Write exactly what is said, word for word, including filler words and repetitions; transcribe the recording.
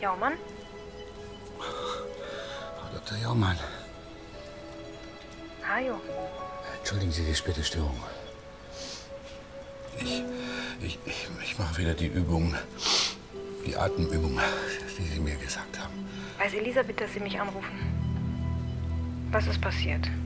Jaumann? Frau Doktor Jaumann. Hajo. Entschuldigen Sie die späte Störung. Ich, ich, ich, ich mache wieder die Übung, die Atemübung, die Sie mir gesagt haben. Weiß Elisabeth, dass Sie mich anrufen? Was ist passiert?